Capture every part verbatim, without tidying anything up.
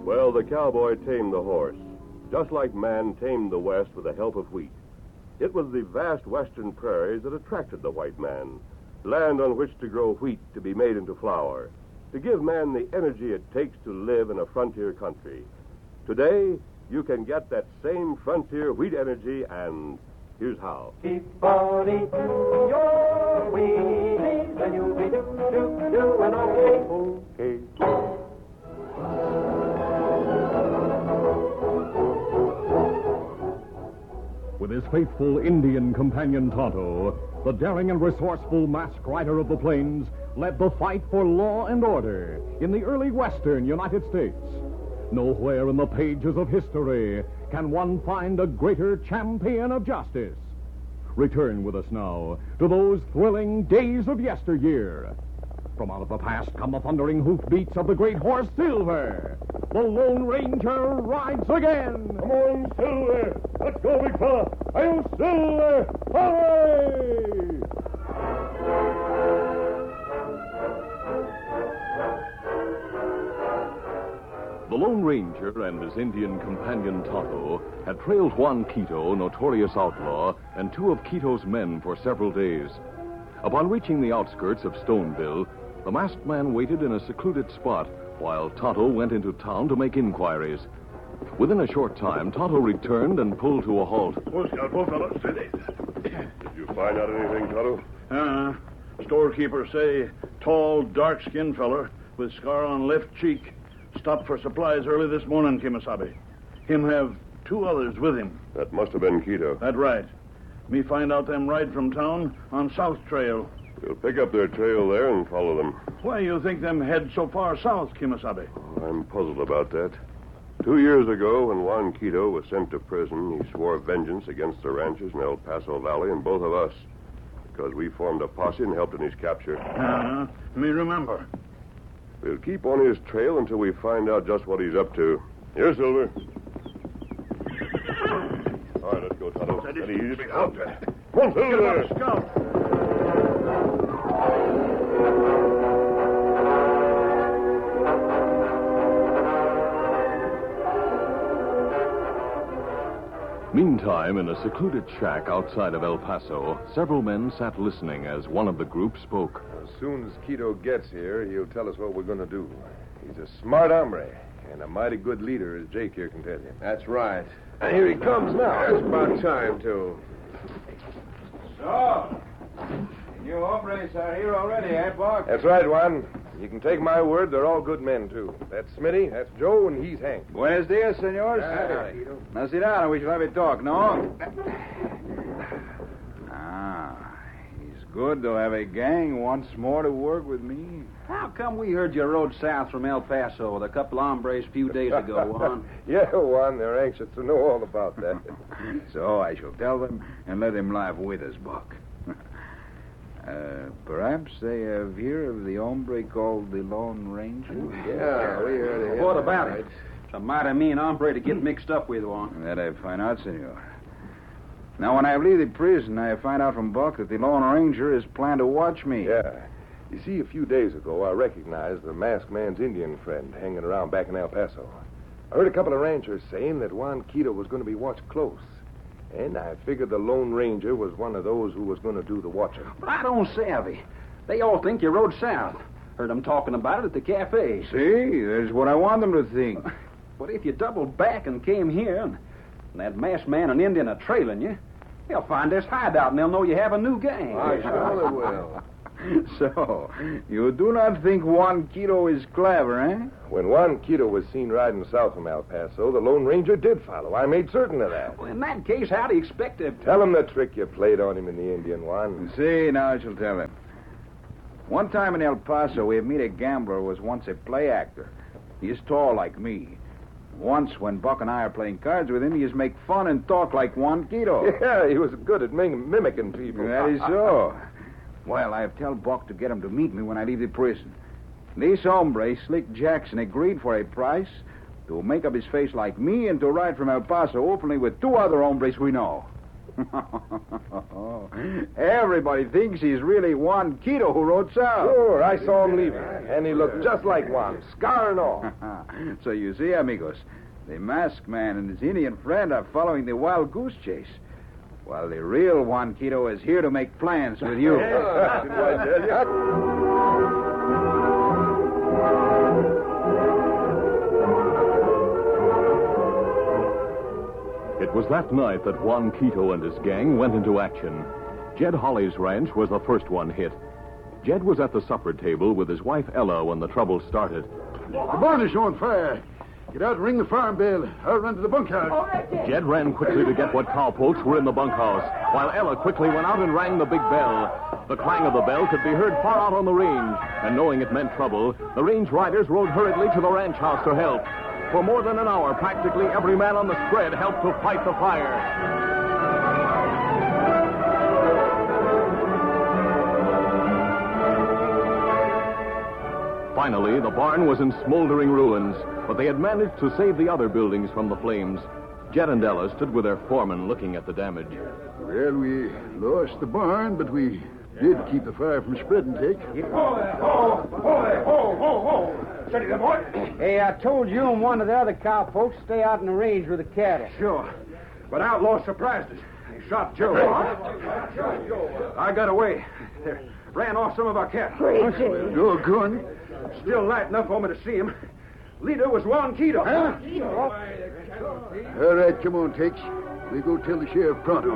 Well, the cowboy tamed the horse, just like man tamed the West with the help of wheat. It was the vast western prairies that attracted the white man, land on which to grow wheat to be made into flour, to give man the energy it takes to live in a frontier country. Today, you can get that same frontier wheat energy, and here's how. Keep on eating your Wheaties, and you'll be do, do, doing okay. Okay. With his faithful Indian companion Tonto, the daring and resourceful masked rider of the plains led the fight for law and order in the early western United States. Nowhere in the pages of history can one find a greater champion of justice. Return with us now to those thrilling days of yesteryear. From out of the past come the thundering hoofbeats of the great horse Silver. The Lone Ranger rides again. Come on, Silver. Let's go, big fella. I'm Silver. Hooray! The Lone Ranger and his Indian companion Tonto had trailed Juan Quito, notorious outlaw, and two of Quito's men for several days. Upon reaching the outskirts of Stoneville, the masked man waited in a secluded spot while Tonto went into town to make inquiries. Within a short time, Tonto returned and pulled to a halt. Oh, Scout, fella, steady. Did you find out anything, Tonto? Uh, storekeeper say tall, dark-skinned feller with scar on left cheek. Stopped for supplies early this morning, Kimasabi. Him have two others with him. That must have been Quito. That right. Me find out them ride from town on South Trail. We'll pick up their trail there and follow them. Why you think them head so far south, Kimasabi? Oh, I'm puzzled about that. Two years ago, when Juan Quito was sent to prison, he swore vengeance against the ranchers in El Paso Valley and both of us, because we formed a posse and helped in his capture. Uh-huh. Me remember. We'll keep on his trail until we find out just what he's up to. Here, Silver. All right, let's go, Tonto. Steady, easy. Scout. Come on, Silver. Get up, Scout. Meantime, in a secluded shack outside of El Paso, several men sat listening as one of the group spoke. As soon as Quito gets here, he'll tell us what we're going to do. He's a smart hombre and a mighty good leader, as Jake here can tell you. That's right. And here he comes now. It's about time, too. So, you hombres are here already, eh, Buck? That's right, Juan. You can take my word, they're all good men, too. That's Smitty, that's Joe, and he's Hank. Buenos dias, senors. Ah, Quito. Now sit down and we shall have a talk, no? Ah, he's good to have a gang once more to work with me. How come we heard you rode south from El Paso with a couple of hombres a few days ago, Juan? Yeah, Juan, they're anxious to know all about that. So I shall tell them and let them laugh with us, Buck. Uh, perhaps they have heard of the hombre called the Lone Ranger? Yeah, we heard of him. What about it? It's a mighty mean hombre to get mixed up with, Juan. That I find out, senor. Now, when I leave the prison, I find out from Buck that the Lone Ranger has planned to watch me. Yeah. You see, a few days ago, I recognized the masked man's Indian friend hanging around back in El Paso. I heard a couple of ranchers saying that Juan Quito was going to be watched close. And I figured the Lone Ranger was one of those who was going to do the watching. But I don't savvy. They all think you rode south. Heard them talking about it at the cafe. See, that's what I want them to think. But if you doubled back and came here, and that masked man and Indian are trailing you, they'll find this hideout and they'll know you have a new gang. I sure they will. So, you do not think Juan Quito is clever, eh? When Juan Quito was seen riding south from El Paso, the Lone Ranger did follow. I made certain of that. Well, in that case, how do you expect to... Tell him the trick you played on him in the Indian, Juan. See, now I shall tell him. One time in El Paso, we met a gambler who was once a play actor. He's tall like me. Once, when Buck and I are playing cards with him, he used to make fun and talk like Juan Quito. Yeah, he was good at mim- mimicking people. That is so. Well, I have tell Buck to get him to meet me when I leave the prison. This hombre, Slick Jackson, agreed for a price to make up his face like me and to ride from El Paso openly with two other hombres we know. Everybody thinks he's really Juan Quito who rode south. Sure, I saw him leaving, and he looked just like Juan, scar and all. So you see, amigos, the masked man and his Indian friend are following the wild goose chase, while the real Juan Quito is here to make plans with you. It was that night that Juan Quito and his gang went into action. Jed Holly's ranch was the first one hit. Jed was at the supper table with his wife Ella when the trouble started. The barn is on fire. Get out and ring the farm bell. I'll run to the bunkhouse. Jed ran quickly to get what cowpokes were in the bunkhouse, while Ella quickly went out and rang the big bell. The clang of the bell could be heard far out on the range, and knowing it meant trouble, the range riders rode hurriedly to the ranch house to help. For more than an hour, practically every man on the spread helped to fight the fire. Finally, the barn was in smoldering ruins, but they had managed to save the other buildings from the flames. Jed and Ella stood with their foreman looking at the damage. Well, we lost the barn, but we did keep the fire from spreading, Dick. Steady there, boy. Hey, I told you and one of the other cow folks to stay out in the range with the cattle. Sure. But outlaws surprised us. They shot Joe. I got away. They ran off some of our cattle. Crazy. You're good. Still light enough for me to see him. Leader was Juan Quito. Huh? All right, come on, Tex. We go tell the sheriff pronto.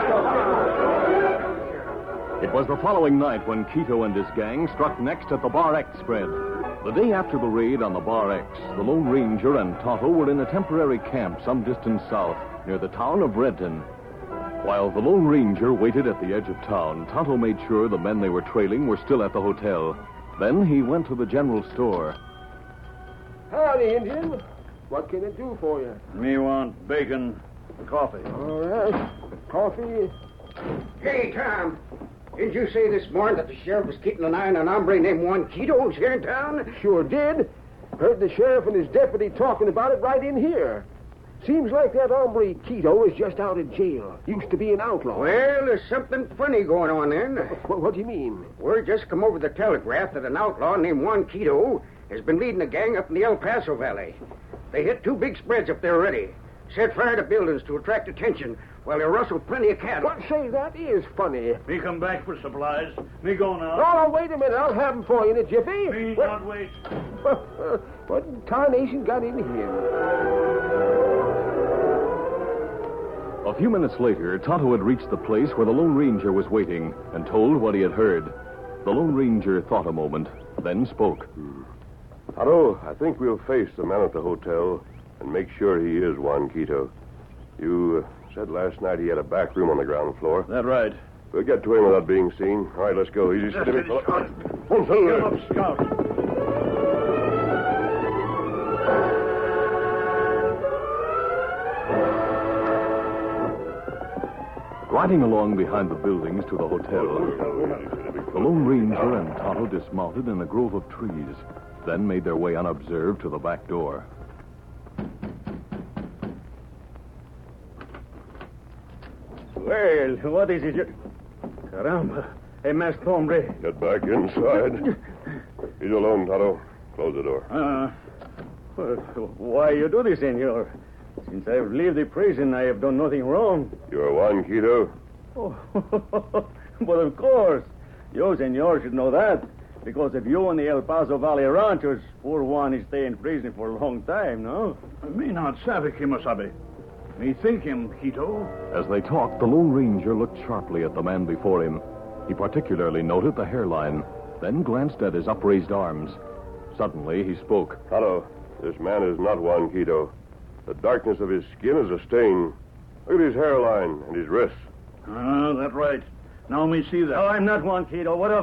It was the following night when Quito and his gang struck next at the Bar X spread. The day after the raid on the Bar X, the Lone Ranger and Tonto were in a temporary camp some distance south, near the town of Redton. While the Lone Ranger waited at the edge of town, Tonto made sure the men they were trailing were still at the hotel. Then he went to the general store. Howdy, Indian. What can I do for you? Me want bacon, coffee. All right. Coffee. Hey, Tom. Didn't you say this morning that the sheriff was keeping an eye on an hombre named Juan Quito who's here in town? Sure did. Heard the sheriff and his deputy talking about it right in here. Seems like that hombre Quito is just out of jail. Used to be an outlaw. Well, there's something funny going on then. What, what do you mean? Word just come over the telegraph that an outlaw named Juan Quito has been leading a gang up in the El Paso Valley. They hit two big spreads up there already. Set fire to buildings to attract attention while they rustled plenty of cattle. What, say, that is funny. Me come back for supplies. Me go now. Oh, no, wait a minute. I'll have them for you in a jiffy. Me What- not wait. What in tarnation got in here? A few minutes later, Tonto had reached the place where the Lone Ranger was waiting and told what he had heard. The Lone Ranger thought a moment, then spoke. Tonto, I think we'll face the man at the hotel and make sure he is Juan Quito. You uh, said last night he had a back room on the ground floor. That right. We'll get to him without being seen. All right, let's go. Easy, steady, Steady, fella. Scout. One Get him fella. up, Scout. Riding along behind the buildings to the hotel, the Lone Ranger and Tonto dismounted in a grove of trees, then made their way unobserved to the back door. Well, what is it? You... Caramba. Hey, masked hombre. Get back inside. He's alone, Tonto. Close the door. Uh, Why you do this, senor? Since I've left the prison, I have done nothing wrong. You're Juan Quito? Oh, but of course. You, senor, should know that. Because of you and the El Paso Valley ranchers, poor Juan is staying in prison for a long time, no? me not savvy, Kimasabi. Me think him, Quito. As they talked, the Lone Ranger looked sharply at the man before him. He particularly noted the hairline, then glanced at his upraised arms. Suddenly, he spoke. Tonto, this man is not Juan Quito. The darkness of his skin is a stain. Look at his hairline and his wrists. Ah, that right. Now me see that. Oh, I'm not Juan Quito. What of